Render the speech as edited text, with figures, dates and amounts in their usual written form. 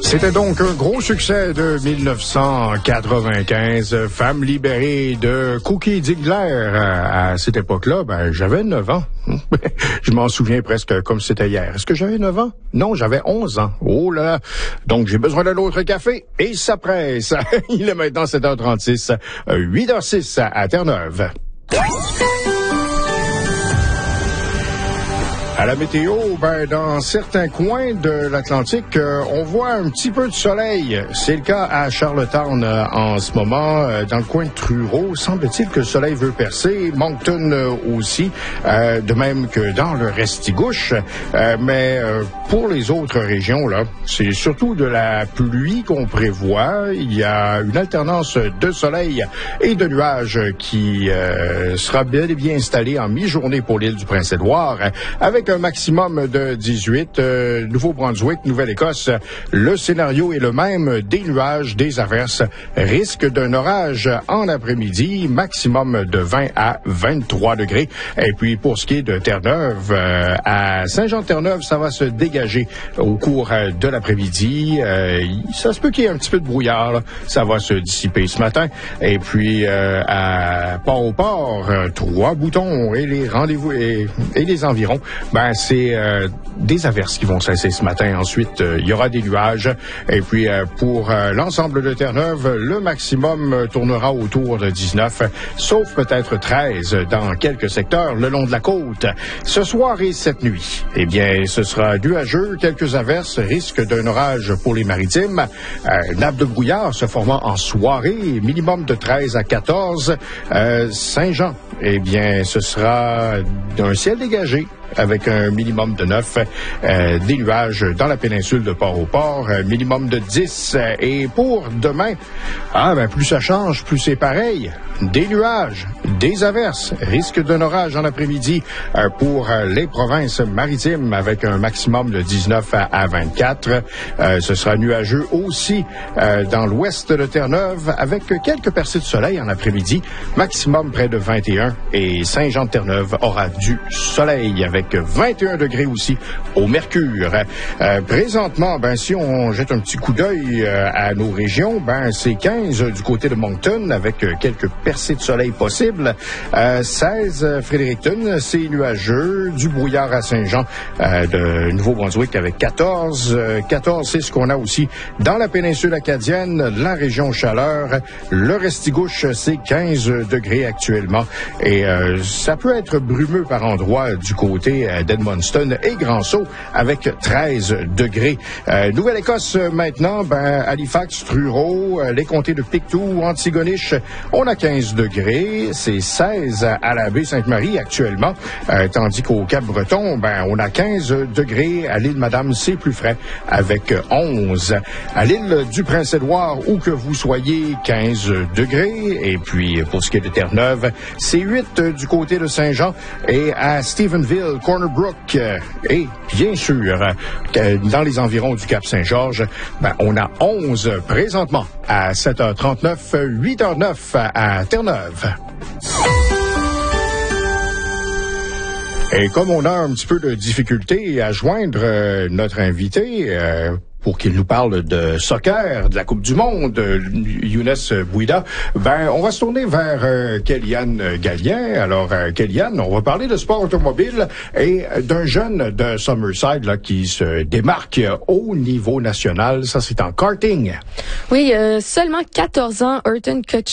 C'était donc un gros succès de 1995, Femme libérée de Cookie Dingler. À cette époque-là, j'avais 9 ans. Je m'en souviens presque comme c'était hier. Est-ce que j'avais 9 ans? Non, j'avais 11 ans. Oh là! Donc, j'ai besoin d'un autre café et ça presse. Il est maintenant 7h36, 8h06 à Terre-Neuve. À la météo, dans certains coins de l'Atlantique, on voit un petit peu de soleil. C'est le cas à Charlottetown en ce moment, dans le coin de Truro. Semble-t-il que le soleil veut percer. Moncton aussi, de même que dans le Restigouche. Mais pour les autres régions, là, c'est surtout de la pluie qu'on prévoit. Il y a une alternance de soleil et de nuages qui sera bel et bien installée en mi-journée pour l'île du Prince-Édouard, avec un maximum de 18. Nouveau-Brunswick, Nouvelle-Écosse, le scénario est le même, des nuages, des averses, risque d'un orage en après-midi, maximum de 20 à 23 degrés. Et puis pour ce qui est de Terre-Neuve, à Saint-Jean-de-Terre-Neuve, ça va se dégager au cours de l'après-midi. Ça se peut qu'il y ait un petit peu de brouillard, là. Ça va se dissiper ce matin. Et puis à Port-au-Port, Trois-Boutons et les rendez-vous et les environs, c'est des averses qui vont cesser ce matin. Ensuite, il y aura des nuages. Et puis, pour l'ensemble de Terre-Neuve, le maximum tournera autour de 19, sauf peut-être 13 dans quelques secteurs le long de la côte. Ce soir et cette nuit, ce sera nuageux, quelques averses, risque d'un orage pour les maritimes. Nappe de brouillard se formant en soirée, minimum de 13 à 14. Saint-Jean, ce sera un ciel dégagé, avec un minimum de 9, des nuages dans la péninsule de Port-au-Port, minimum de 10. Et pour demain, plus ça change, plus c'est pareil. Des nuages, des averses, risque d'un orage en après-midi pour les provinces maritimes avec un maximum de 19 à 24. Ce sera nuageux aussi dans l'ouest de Terre-Neuve avec quelques percées de soleil en après-midi, maximum près de 21. Et Saint-Jean-de-Terre-Neuve aura du soleil avec 21 degrés aussi au mercure. Présentement, si on jette un petit coup d'œil à nos régions, c'est 15 du côté de Moncton avec quelques percées de soleil possibles. 16 Fredericton, c'est nuageux. Du brouillard à Saint-Jean de Nouveau-Brunswick avec 14. 14, c'est ce qu'on a aussi dans la péninsule acadienne, la région chaleur. Le Restigouche, c'est 15 degrés actuellement. Et ça peut être brumeux par endroits du côté d'Edmundston et Grand-Sault avec 13 degrés. Nouvelle-Écosse maintenant, Halifax, Truro, les comtés de Pictou, Antigonish, on a 15 degrés. C'est 16 à la baie Sainte-Marie actuellement, tandis qu'au Cap-Breton, on a 15 degrés. À l'île Madame, c'est plus frais avec 11. À l'île du Prince-Édouard, où que vous soyez, 15 degrés. Et puis, pour ce qui est de Terre-Neuve, c'est 8 du côté de Saint-Jean. Et à Stephenville, Corner Brook, et bien sûr, dans les environs du Cap-Saint-Georges, on a 11 présentement à 7h39, 8h09 à Terre-Neuve. Et comme on a un petit peu de difficulté à joindre notre invité pour qu'il nous parle de soccer, de la Coupe du Monde, Younes Bouida, on va se tourner vers Kéliane Gallien. Alors, Kéliane, on va parler de sport automobile et d'un jeune de Summerside là, qui se démarque au niveau national. Ça, c'est en karting. Oui, seulement 14 ans, Ayrton Kutcher